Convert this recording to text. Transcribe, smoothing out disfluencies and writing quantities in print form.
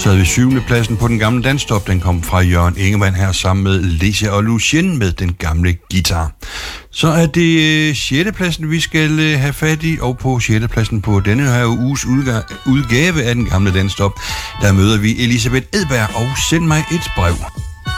Så havde vi 7. pladsen på den gamle danstop. Den kom fra Jørgen Ingemann her sammen med Lisa og Lucien med den gamle guitar. Så er det 6. pladsen, vi skal have fat i, og på 6. pladsen på denne her uges udgave af den gamle danstop, der møder vi Elisabeth Edberg og Send mig et brev.